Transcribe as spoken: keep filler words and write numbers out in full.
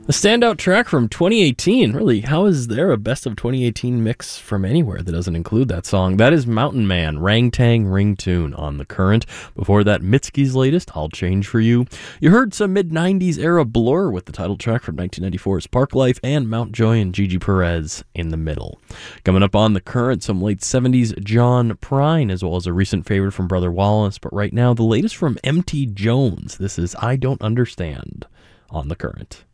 A standout track from twenty eighteen. Really, how is there a best of twenty eighteen mix from anywhere that doesn't include that song? That is Mountain Man, Rangtang Ring Tune on The Current. Before that, Mitski's latest, I'll Change For You. You heard some mid-nineties era Blur with the title track from nineteen ninety-four's Park Life, and Mountjoy and Gigi Perez in the middle. Coming up on The Current, some late seventies John Prine, as well as a recent favorite from Brother Wallace. But right now, the latest from M T Jones. This is I Don't Understand on The Current.